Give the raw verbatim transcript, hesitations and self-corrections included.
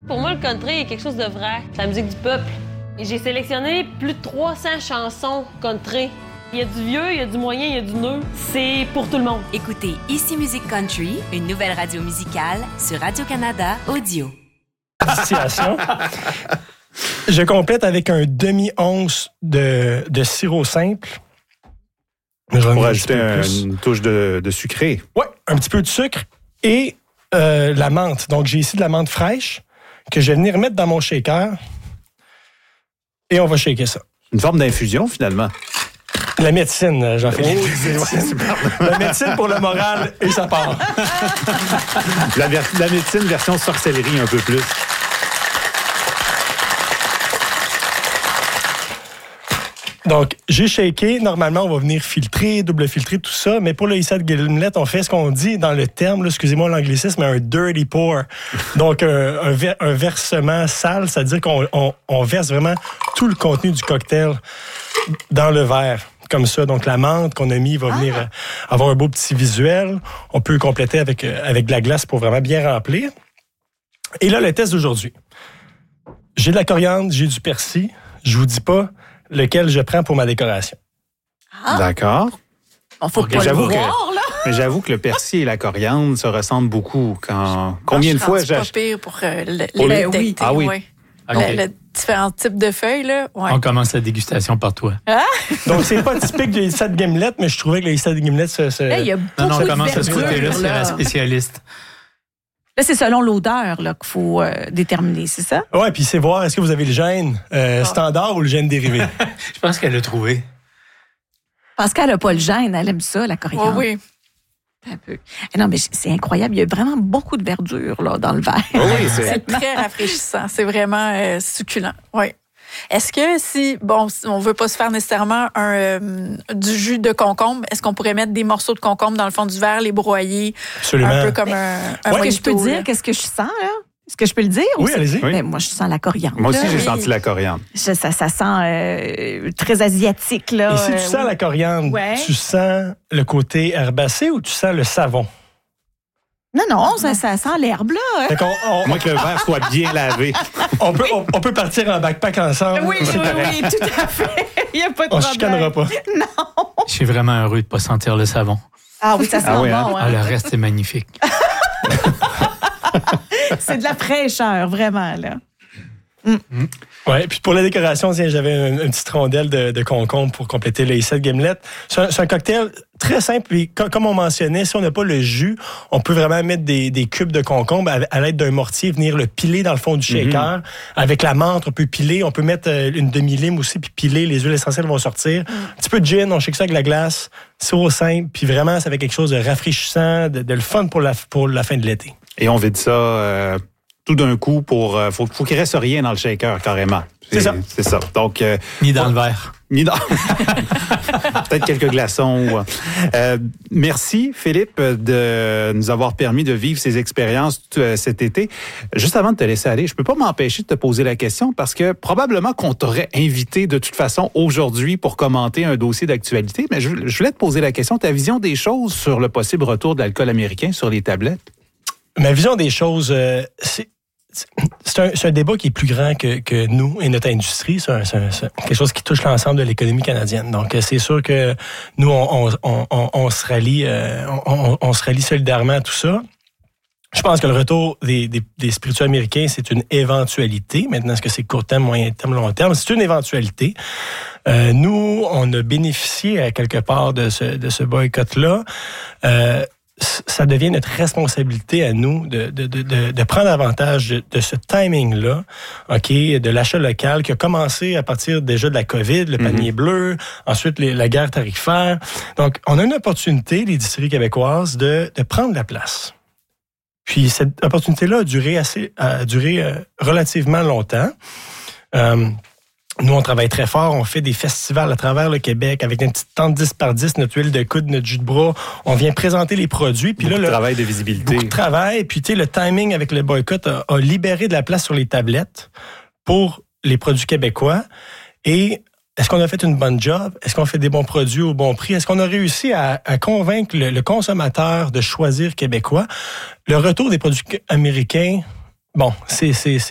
Pour moi, le country est quelque chose de vrai. C'est la musique du peuple. Et j'ai sélectionné plus de trois cents chansons country. Il y a du vieux, il y a du moyen, il y a du neuf. C'est pour tout le monde. Écoutez Ici Musique Country, une nouvelle radio musicale sur Radio-Canada Audio. Distillation. Je complète avec un demi-once de, de sirop simple. Pour ajouter un, une touche de, de sucré. Oui, un petit peu de sucre et euh, la menthe. Donc, j'ai ici de la menthe fraîche que je vais venir mettre dans mon shaker et on va shaker ça. Une forme d'infusion, finalement. La médecine, Jean-Philippe. Oh, c'est, c'est la médecine pour le moral et ça part. la, la médecine version sorcellerie un peu plus. Donc, j'ai shaké. Normalement, on va venir filtrer, double filtrer, tout ça. Mais pour le Issette Gimlet, on fait ce qu'on dit dans le terme, là, excusez-moi l'anglicisme, un dirty pour. Donc, un, un, ver, un versement sale, c'est-à-dire qu'on on, on verse vraiment tout le contenu du cocktail dans le verre. Comme ça. Donc, la menthe qu'on a mis va venir ah. avoir un beau petit visuel. On peut compléter avec, avec de la glace pour vraiment bien remplir. Et là, le test d'aujourd'hui. J'ai de la coriandre, j'ai du persil. Je vous dis pas lequel je prends pour ma décoration. Ah. D'accord. On faut pas le voir, là. Mais j'avoue que le persil et la coriandre se ressemblent beaucoup. Quand... Combien de fois j'ai... C'est pas pire pour euh, le, pour les le... oui. Ah oui. Ouais. Okay. Le, le différents types de feuilles, là. Ouais. On commence la dégustation par toi. Ah? Donc, c'est pas typique de Issette Gimlet, mais je trouvais que le Issette Gimlet se... se... Hey, y a non, non, on de commence à ce côté-là, c'est là. la spécialiste. Là, c'est selon l'odeur là, qu'il faut euh, déterminer, c'est ça? Oui, puis c'est voir, est-ce que vous avez le gène euh, ah. standard ou le gène dérivé? Je pense qu'elle l'a trouvé. Parce qu'elle n'a pas le gène, elle aime ça, la coriandre. Oh, oui. Un peu. Et non, mais c'est incroyable. Il y a vraiment beaucoup de verdure là, dans le verre. Oh oui, c'est... c'est très rafraîchissant. C'est vraiment euh, succulent. Oui. Est-ce que si, bon, si on veut pas se faire nécessairement un, euh, du jus de concombre, est-ce qu'on pourrait mettre des morceaux de concombre dans le fond du verre, les broyer? Absolument. Un peu comme un, un ouais, mojito, je peux là. dire qu'est-ce que je sens, là? Est-ce que je peux le dire? Oui, allez-y. Oui. Ben, moi, je sens la coriandre. Moi aussi, là. j'ai Oui. senti la coriandre. Je, ça, ça sent euh, très asiatique, là. Et si tu Euh, sens oui. la coriandre, Ouais. tu sens le côté herbacé ou tu sens le savon? Non, non, ça, ça sent l'herbe, là. Fait qu'on, on, Moi, que le verre soit bien lavé. on, peut, on, on peut partir en backpack ensemble. Oui, oui, C'est oui, correct. oui, tout à fait. Il n'y a pas de On ne problème. chicanera pas. Non. Je suis vraiment heureux de ne pas sentir le savon. Ah oui, ça sent Ah oui, hein? bon. Ah, Hein? le reste, c'est magnifique. C'est de la fraîcheur, vraiment, là. Ouais, puis pour la décoration, tiens, j'avais une, une petite rondelle de, de concombre pour compléter le Issette Gimlet. C'est un, c'est un cocktail très simple. Puis, co- comme on mentionnait, si on n'a pas le jus, on peut vraiment mettre des, des cubes de concombre à, à l'aide d'un mortier, venir le piler dans le fond du shaker. Mm-hmm. Avec la menthe, on peut piler. On peut mettre euh, une demi-lime aussi, puis piler. Les huiles essentielles vont sortir. Mm. Un petit peu de gin, on shake ça avec la glace. Sirop simple. Puis vraiment, ça fait quelque chose de rafraîchissant, de, de le fun pour la, pour la fin de l'été. Et on vide ça euh, tout d'un coup pour... Euh, faut, faut qu'il reste rien dans le shaker, carrément. C'est, c'est ça. C'est ça. Donc... Euh, Ni dans on, le verre. Ni dans... Peut-être quelques glaçons. Euh, merci, Philippe, de nous avoir permis de vivre ces expériences euh, cet été. Juste avant de te laisser aller, je peux pas m'empêcher de te poser la question parce que probablement qu'on t'aurait invité de toute façon aujourd'hui pour commenter un dossier d'actualité, mais je, je voulais te poser la question, ta vision des choses sur le possible retour de l'alcool américain sur les tablettes? Ma vision des choses, euh, c'est... C'est un, c'est un débat qui est plus grand que, que nous et notre industrie. C'est, un, c'est, un, c'est quelque chose qui touche l'ensemble de l'économie canadienne. Donc, c'est sûr que nous, on, on, on, on, on se rallie, euh, on, on se rallie solidairement à tout ça. Je pense que le retour des, des, des spiritueux américains, c'est une éventualité. Maintenant, est-ce que c'est court terme, moyen terme, long terme? C'est une éventualité. Euh, nous, on a bénéficié à quelque part de ce, de ce boycott-là. Euh, ça devient notre responsabilité à nous de, de, de, de prendre avantage de, de ce timing-là, ok, de l'achat local qui a commencé à partir déjà de la COVID, le panier mm-hmm. bleu, ensuite les, la guerre tarifaire. Donc, on a une opportunité, les distilleries québécoises, de, de prendre la place. Puis cette opportunité-là a duré, assez, a duré euh, relativement longtemps. Euh, Nous, on travaille très fort. On fait des festivals à travers le Québec avec une petite tente dix par dix, notre huile de coude, notre jus de bras. On vient présenter les produits. Puis beaucoup là, de le, travail de visibilité. Beaucoup de travail. Puis, tu sais, le timing avec le boycott a, a libéré de la place sur les tablettes pour les produits québécois. Et est-ce qu'on a fait une bonne job? Est-ce qu'on fait des bons produits au bon prix? Est-ce qu'on a réussi à, à convaincre le, le consommateur de choisir québécois? Le retour des produits américains... Bon, c'est, c'est, c'est,